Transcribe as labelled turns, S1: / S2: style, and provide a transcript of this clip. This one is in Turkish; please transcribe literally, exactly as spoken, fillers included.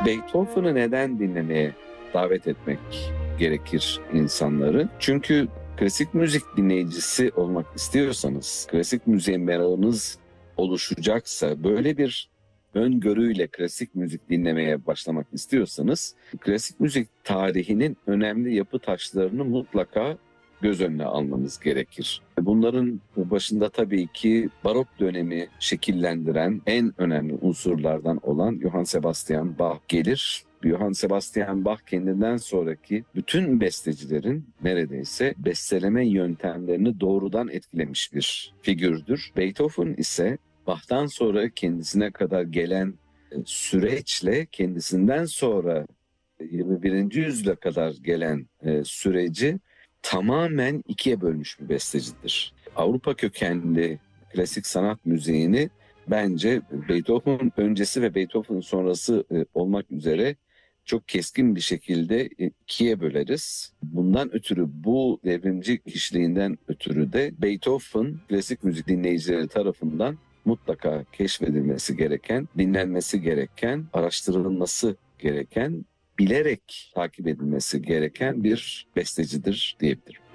S1: Beethoven'ı neden dinlemeye davet etmek gerekir insanları? Çünkü klasik müzik dinleyicisi olmak istiyorsanız, klasik müziğe merakınız oluşacaksa, böyle bir öngörüyle klasik müzik dinlemeye başlamak istiyorsanız, klasik müzik tarihinin önemli yapı taşlarını mutlaka göz önüne almanız gerekir. Bunların başında tabii ki barok dönemi şekillendiren en önemli unsurlardan olan Johann Sebastian Bach gelir. Johann Sebastian Bach kendinden sonraki bütün bestecilerin neredeyse besteleme yöntemlerini doğrudan etkilemiş bir figürdür. Beethoven ise Bach'tan sonra kendisine kadar gelen süreçle kendisinden sonra yirmi birinci yüzyıla kadar gelen süreci tamamen ikiye bölmüş bir bestecidir. Avrupa kökenli klasik sanat müziğini bence Beethoven öncesi ve Beethoven sonrası olmak üzere çok keskin bir şekilde ikiye böleriz. Bundan ötürü, bu devrimci kişiliğinden ötürü de Beethoven klasik müzik dinleyicileri tarafından mutlaka keşfedilmesi gereken, dinlenmesi gereken, araştırılması gereken, bilerek takip edilmesi gereken bir bestecidir diyebilirim.